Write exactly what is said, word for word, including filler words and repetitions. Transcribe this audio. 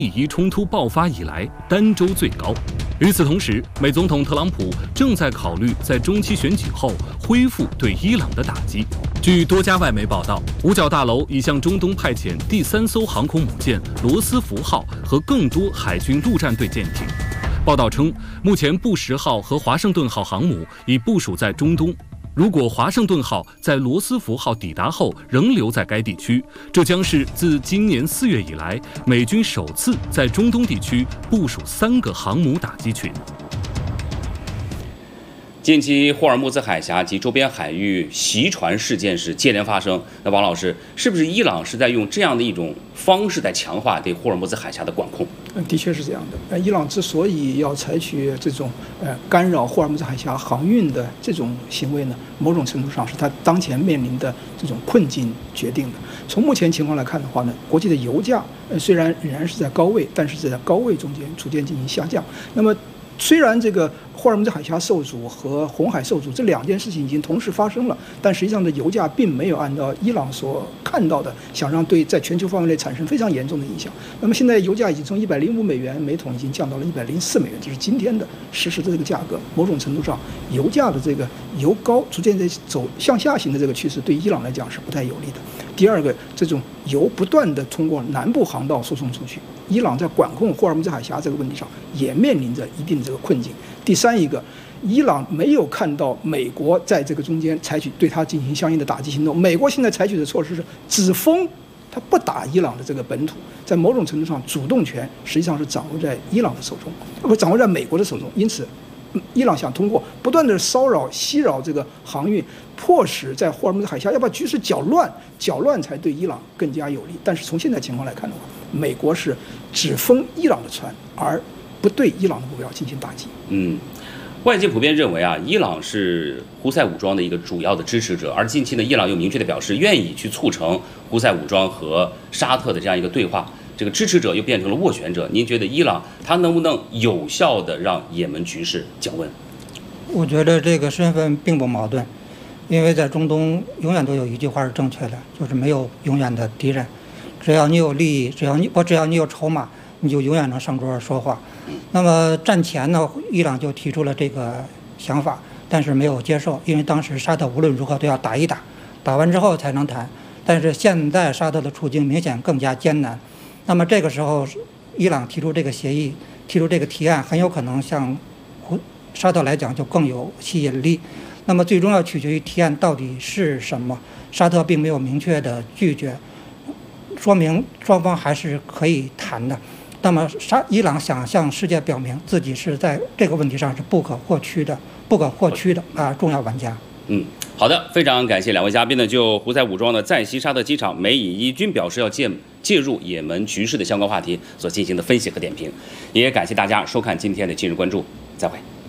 以伊冲突爆发以来单周最高。与此同时，美总统特朗普正在考虑在中期选举后恢复对伊朗的打击。据多家外媒报道，五角大楼已向中东派遣第三艘航空母舰“罗斯福号”和更多海军陆战队舰艇。报道称，目前布什号和华盛顿号航母已部署在中东。如果华盛顿号在罗斯福号抵达后仍留在该地区，这将是自今年四月以来美军首次在中东地区部署三个航母打击群。 近期霍尔木兹海峡及周边海域袭船事件是接连发生。那王老师，是不是伊朗是在用这样的一种方式在强化对霍尔木兹海峡的管控？ 嗯，的确是这样的。呃，伊朗之所以要采取这种呃干扰霍尔木兹海峡航运的这种行为呢，某种程度上是它当前面临的这种困境决定的。从目前情况来看的话呢，国际的油价呃虽然仍然是在高位，但是在高位中间逐渐进行下降。那么虽然这个霍尔木兹海峡受阻和红海受阻这两件事情已经同时发生了，但实际上的油价并没有按照伊朗所看到的，想让对在全球范围内产生非常严重的影响。那么现在油价已经从一百零五美元每桶已经降到了一百零四美元，这是今天的实时的这个价格。某种程度上，油价的这个油高逐渐在走向下行的这个趋势，对伊朗来讲是不太有利的。第二个，这种油不断的通过南部航道输送出去，伊朗在管控霍尔木兹海峡这个问题上也面临着一定的这个困境。第三一个，伊朗没有看到美国在这个中间采取对它进行相应的打击行动。美国现在采取的措施是只封，它不打伊朗的这个本土，在某种程度上，主动权实际上是掌握在伊朗的手中，不掌握在美国的手中。因此，伊朗想通过不断的骚扰、袭扰这个航运，迫使在霍尔木兹海峡要把局势搅乱，搅乱才对伊朗更加有利。但是从现在情况来看的话，美国是只封伊朗的船，而不对伊朗的目标进行打击。 嗯，外界普遍认为啊，伊朗是胡塞武装的一个主要的支持者，而近期呢，伊朗又明确的表示愿意去促成胡塞武装和沙特的这样一个对话。这个支持者又变成了斡旋者，您觉得伊朗它能不能有效的让也门局势降温？ 我觉得这个身份并不矛盾，因为在中东永远都有一句话是正确的，就是没有永远的敌人，只要你有利益，只要你不只要你有筹码，你就永远能上桌说话。那么战前呢，伊朗就提出了这个想法，但是没有接受，因为当时沙特无论如何都要打一打，打完之后才能谈。但是现在沙特的处境明显更加艰难。那么这个时候，伊朗提出这个协议，提出这个提案，很有可能向沙特来讲就更有吸引力。那么最终要取决于提案到底是什么。沙特并没有明确的拒绝，说明双方还是可以谈的。那么沙伊朗想向世界表明自己是在这个问题上是不可或缺的、不可或缺的啊重要玩家。 嗯。好的，非常感谢两位嘉宾呢，就胡塞武装的在西沙特机场美以伊均表示要介介入也门局势的相关话题所进行的分析和点评，也感谢大家收看今天的今日关注，再会。